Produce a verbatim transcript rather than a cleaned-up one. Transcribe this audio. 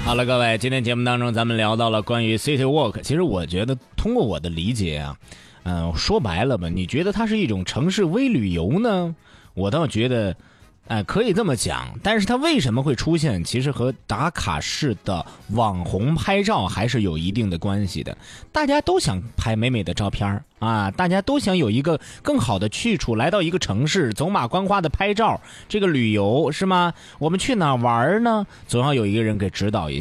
好了，各位，今天节目当中咱们聊到了关于 City Walk。其实我觉得，通过我的理解啊，嗯、呃，说白了吧，你觉得它是一种城市微旅游呢？我倒觉得，哎、呃，可以这么讲。但是它为什么会出现，其实和打卡式的网红拍照还是有一定的关系的。大家都想拍美美的照片啊，大家都想有一个更好的去处，来到一个城市走马观花的拍照，这个旅游是吗？我们去哪儿玩呢？总要有一个人给指导一下。